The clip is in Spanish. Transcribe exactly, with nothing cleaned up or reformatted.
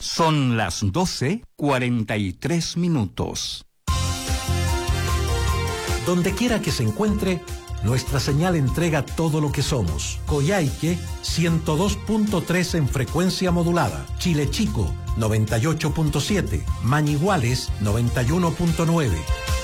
Son las doce cuarenta y tres minutos. Donde quiera que se encuentre, nuestra señal entrega todo lo que somos. Coyhaique, ciento dos punto tres en frecuencia modulada. Chile Chico, noventa y ocho punto siete. Mañiguales, noventa y uno punto nueve.